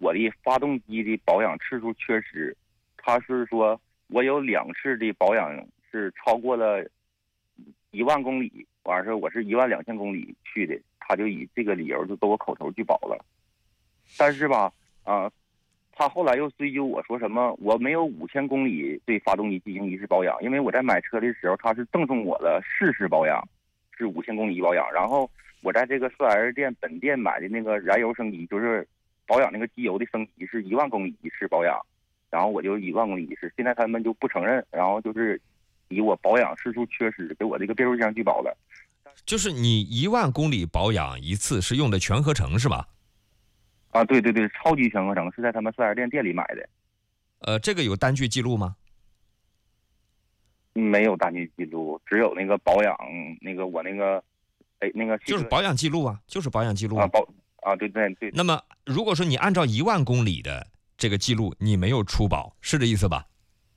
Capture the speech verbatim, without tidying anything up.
我的发动机的保养次数缺失，他是说我有两次的保养是超过了一万公里，完事我是一万两千公里去的，他就以这个理由就都我口头拒保了。但是吧，啊、呃，他后来又追究我说什么我没有五千公里对发动机进行一次保养，因为我在买车的时候他是赠送我的四次保养，是五千公里一保养，然后我在这个四 S 店本店买的那个燃油升级，就是保养那个机油的升级是一万公里一次保养，然后我就一万公里一次，现在他们就不承认，然后就是以我保养次数缺失给我这个变速箱拒保了。 就是你一万公里保养一次是用的全合成是吧？ 啊，对对对，超级全合成是在他们四 S 店店里买的。 呃，这个有单据记录吗？ 没有单据记录，只有那个保养那个我那个，哎，那个就是保养记录啊，就是保养记录啊，保啊，对对对。 那么如果说你按照一万公里的这个记录，你没有出保，是这意思吧？